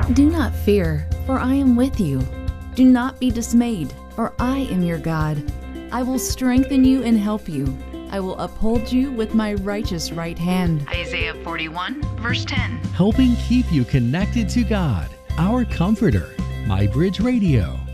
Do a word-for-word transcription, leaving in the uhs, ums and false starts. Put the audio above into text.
Do not fear, for I am with you. Do not be dismayed, for I am your God. I will strengthen you and help you. I will uphold you with my righteous right hand. Isaiah forty-one, verse ten. Helping keep you connected to God, our Comforter. MyBridge Radio.